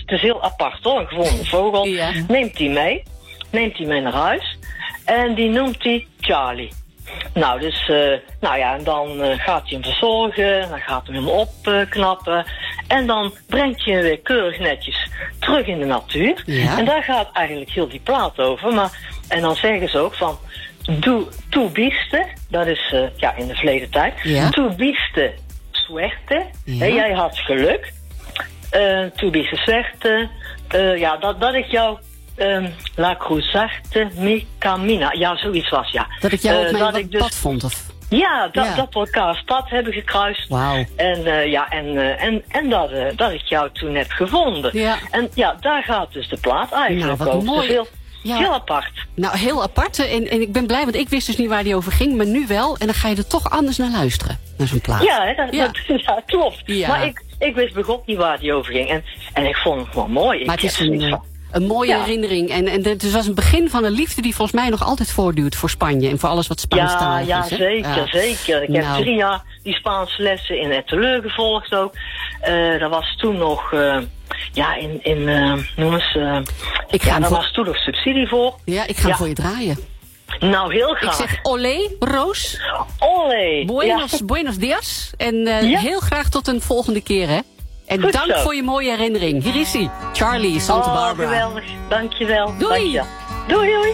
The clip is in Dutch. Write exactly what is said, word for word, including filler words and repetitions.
het is heel apart hoor, een gevonden vogel. Ja. Neemt hij mee, neemt hij mee naar huis en die noemt hij Charlie. Nou, dus, uh, nou ja, en dan uh, gaat hij hem verzorgen, dan gaat hij hem opknappen. Uh, en dan brengt je hem weer keurig netjes terug in de natuur. Ja. En daar gaat eigenlijk heel die plaat over. Maar, en dan zeggen ze ook van, tu, tu biste, dat is uh, ja, in de verleden tijd. Ja. Tu biste suerte, ja. He, jij had geluk. Uh, tu biste suerte, uh, ja, dat, dat ik jou... Um, la cruzarte mi camina. Ja, zoiets was, ja. Dat ik jou op uh, mijn dat ik dus, pad vond, of? Ja, dat, ja. dat we elkaars pad hebben gekruist. Wauw. En, uh, ja, en, uh, en, en dat, uh, dat ik jou toen heb gevonden. Ja. En ja, daar gaat dus de plaat eigenlijk nou, wat over. mooi. Dus heel, ja. heel apart. Nou, heel apart. En, en ik ben blij, want ik wist dus niet waar die over ging. Maar nu wel. En dan ga je er toch anders naar luisteren. Naar zo'n plaat. Ja, hè, dat, ja. Dat, ja klopt. Ja. Maar ik, ik wist begot niet waar die over ging. En, en ik vond het gewoon mooi. Maar ik het is een... van, Een mooie ja. herinnering. En, en het was een begin van een liefde die volgens mij nog altijd voortduurt voor Spanje. En voor alles wat Spaanstalig ja, is. Ja, hè? zeker, ja, zeker. Ik nou. heb drie jaar die Spaanse lessen in Etteleur gevolgd ook. Uh, dat was toen nog, uh, ja, in, in uh, noem eens, uh, ik ga ja, daar voor... was toen nog subsidie voor. Ja, ik ga ja. voor je draaien. Nou, heel graag. Ik zeg olé, Roos. Olé. Buenos, ja. buenos dias. En uh, ja. heel graag tot een volgende keer, hè. En Goed dank zo. voor je mooie herinnering. Hier is hij. Charlie, Santa oh, Barbara. geweldig. Dankjewel. Doei. Dank je. Doei, doei.